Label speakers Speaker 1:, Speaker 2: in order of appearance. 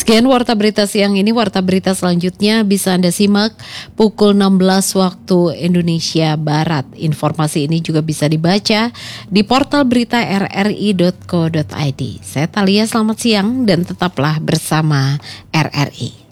Speaker 1: Sekian Warta Berita siang ini. Warta Berita selanjutnya bisa Anda simak pukul 16 waktu Indonesia Barat. Informasi ini juga bisa dibaca di portal berita rri.co.id. Saya Thalia, selamat siang dan tetaplah bersama RRI.